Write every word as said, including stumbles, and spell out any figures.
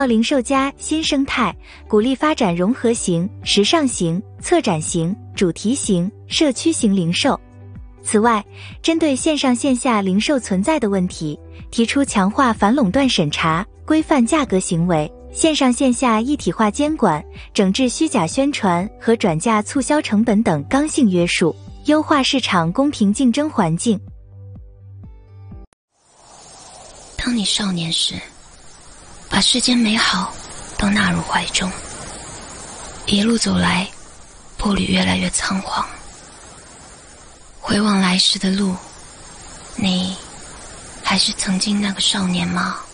零售加新生态，鼓励发展融合型、时尚型、策展型、主题型、社区型零售。此外，针对线上线下零售存在的问题，提出强化反垄断审查、规范价格行为、线上线下一体化监管、整治虚假宣传和转嫁促销成本等刚性约束，优化市场公平竞争环境。 当你少年时，把世间美好都纳入怀中，一路走来，步履越来越仓皇。回望来时的路，你还是曾经那个少年吗？